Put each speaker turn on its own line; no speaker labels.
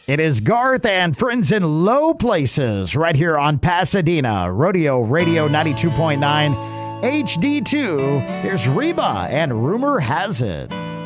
It is Garth and Friends in Low Places right here on Pasadena Rodeo Radio 92.9 HD2. Here's Reba and Rumor Has It.